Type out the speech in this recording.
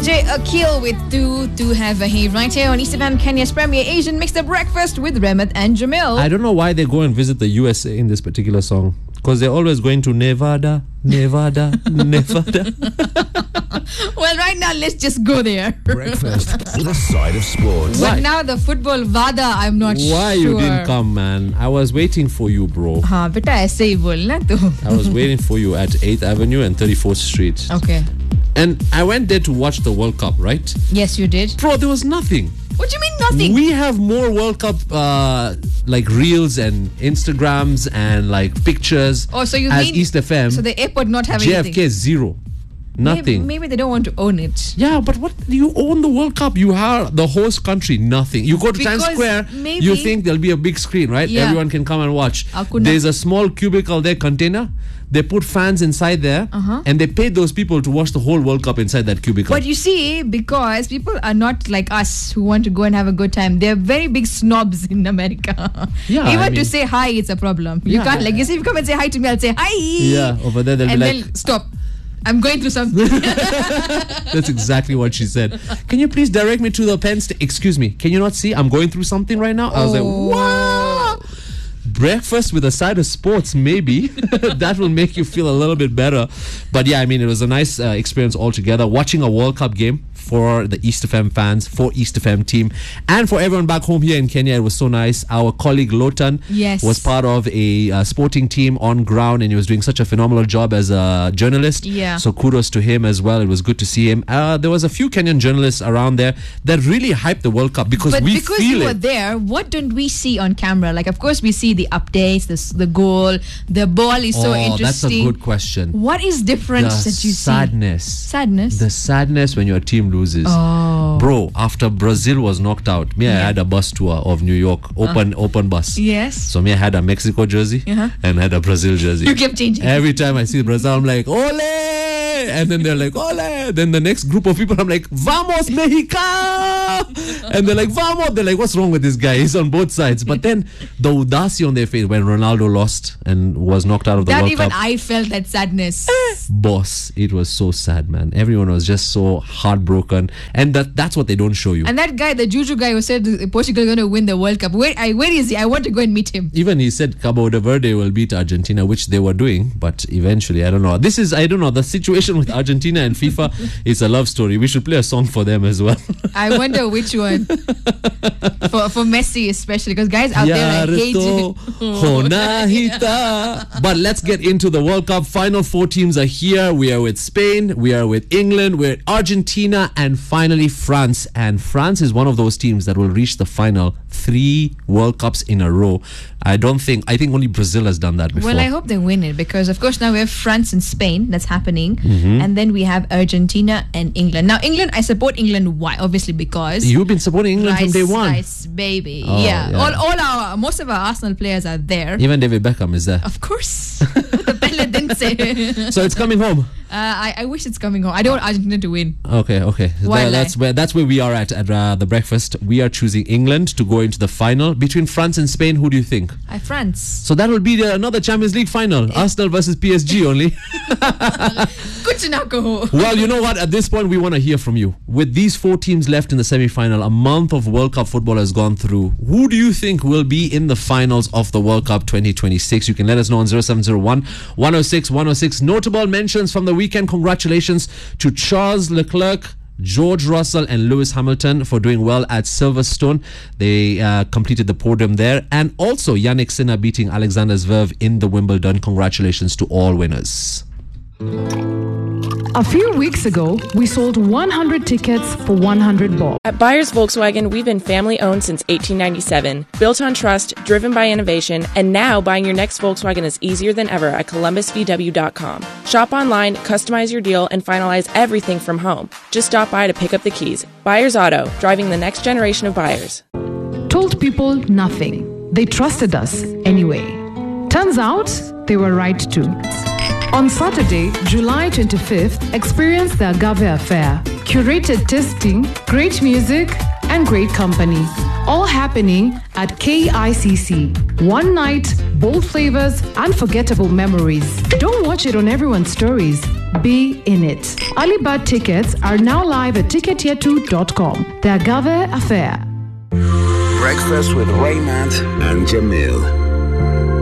DJ Akil with Do Have a Hey right here on East FM, Kenya's premier Asian mixed-up breakfast with Remet and Jamil. I don't know why they go and visit the USA in this particular song. Because they're always going to Nevada. Well, right now, let's just go there. Breakfast with a side of sports. But now the football Vada, I'm not sure. Why you didn't come, man? I was waiting for you, bro. हाँ बेटा ऐसे ही बोलना तू. I was waiting for you at 8th Avenue and 34th Street. Okay. And I went there to watch the World Cup, right? Yes, you did. Bro, there was nothing. What do you mean nothing? We have more World Cup like reels and Instagrams and like pictures. Oh, so you as mean East FM? So the airport not having JFK anything? zero. Nothing. Maybe they don't want to own it. Yeah, but what you own the World Cup? You are the host country. Nothing. You go to Times Square. Maybe, you think there'll be a big screen, right? Yeah. Everyone can come and watch. There's a small cubicle there, container. They put fans inside there, and they paid those people to watch the whole World Cup inside that cubicle. But you see, because people are not like us who want to go and have a good time. They're very big snobs in America. Yeah, even to say hi, it's a problem. You can't like, you see, if you come and say hi to me, I'll say hi. Yeah, over there they'll and be like, then stop. I'm going through something. That's exactly what she said. Can you please direct me to the pen? Excuse me. Can you not see? I'm going through something right now. I was like, wow. Breakfast with a side of sports, maybe. That will make you feel a little bit better. But yeah, I mean, it was a nice experience altogether. Watching a World Cup game for the East FM fans, for East FM team, and for everyone back home here in Kenya. It was so nice. Our colleague Lotan was part of a sporting team on ground, and he was doing such a phenomenal job as a journalist. Yeah. So kudos to him as well. It was good to see him. There was a few Kenyan journalists around there that really hyped the World Cup because because you were there, what don't we see on camera? Like, of course, we see the updates, the goal, the ball is so interesting. That's a good question. What is different that you see? Sadness. The sadness when your team loses. Bro, after Brazil was knocked out, I had a bus tour of New York, open bus. Yes. So I had a Mexico jersey and had a Brazil jersey. You kept changing. Every time I see Brazil, I'm like, ole! And then they're like, ole! Then the next group of people, I'm like, vamos Mexico! And they're like, vamos! They're like, what's wrong with this guy? He's on both sides. But then the audacy on their face when Ronaldo lost and was knocked out of the World Cup. That even I felt that sadness. Boss, it was so sad, man. Everyone was just so heartbroken. And that's what they don't show you. And that guy, the Juju guy who said Portugal is going to win the World Cup, where is he? I want to go and meet him. Even he said Cabo Verde will beat Argentina, which they were doing, but eventually, I don't know. The situation with Argentina and FIFA is a love story. We should play a song for them as well. I wonder which one. For Messi especially, because guys out there, I hate it. But let's get into the World Cup. Final four teams are here. We are with Spain, we are with England, we're with Argentina, and finally France. And France is one of those teams that will reach the final 3 World Cups in a row. I think only Brazil has done that before. Well, I hope they win it, because of course now we have France and Spain that's happening, and then we have Argentina and England. Now England, I support England. Why? Obviously because you've been supporting England from day one. Rice, baby. Oh, yeah. Most of our Arsenal players are there. Even David Beckham is there. Of course. The Pele didn't say. So it's coming home. I wish it's coming home. I don't want Argentina to win. Okay. That's where we are at the breakfast. We are choosing England to go into the final between France and Spain. Who do you think? France. So that will be another Champions League final. Arsenal versus PSG only. Well, you know what? At this point, we want to hear from you. With these 4 teams left in the semi-final, a month of World Cup football has gone through. Who do you think will be in the finals of the World Cup 2026? You can let us know on 0701 106 106. Notable mentions from the weekend. Congratulations to Charles Leclerc, George Russell and Lewis Hamilton for doing well at Silverstone. They completed the podium there. And also Yannick Sinner beating Alexander Zverev in the Wimbledon. Congratulations to all winners. A few weeks ago, we sold 100 tickets for 100 bob. At Buyers Volkswagen, we've been family-owned since 1897, built on trust, driven by innovation, and now buying your next Volkswagen is easier than ever at ColumbusVW.com. Shop online, customize your deal, and finalize everything from home. Just stop by to pick up the keys. Buyers Auto, driving the next generation of buyers. Told people nothing. They trusted us anyway. Turns out, they were right too. On Saturday, July 25th, experience the Agave Affair. Curated tasting, great music, and great company. All happening at KICC. One night, bold flavors, unforgettable memories. Don't watch it on everyone's stories. Be in it. Early bird tickets are now live at ticketyear2.com. The Agave Affair. Breakfast with Raymond and Jamil.